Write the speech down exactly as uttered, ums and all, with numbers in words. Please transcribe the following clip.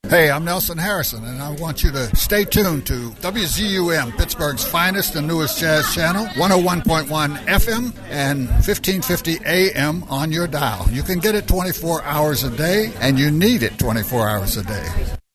Hey, I'm Nelson Harrison, and I want you to stay tuned to W Z U M, Pittsburgh's finest and newest jazz channel, one oh one point one F M and fifteen fifty A M on your dial. You can get it twenty-four hours a day, and you need it twenty-four hours a day.